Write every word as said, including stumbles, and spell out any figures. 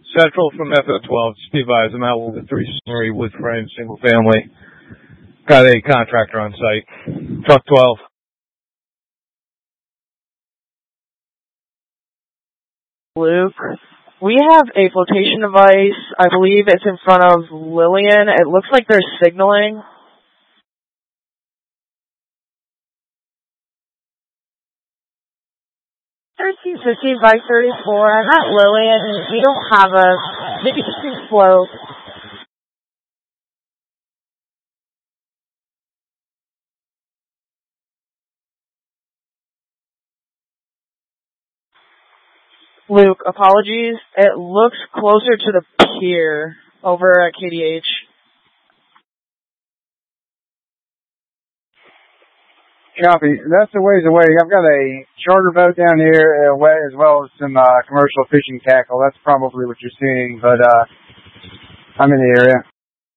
Central from F F twelve. Just be advised, I'm out with a three-story wood frame, single family. Got a contractor on site. Truck twelve. Luke, we have a flotation device. I believe it's in front of Lillian. It looks like they're signaling. thirteen fifteen by thirty-four. I'm at Lillian. We don't have a fixed float. Luke, apologies. It looks closer to the pier over at K D H. Copy. That's a ways away. I've got a charter boat down here uh, as well as some uh, commercial fishing tackle. That's probably what you're seeing, but uh, I'm in the area.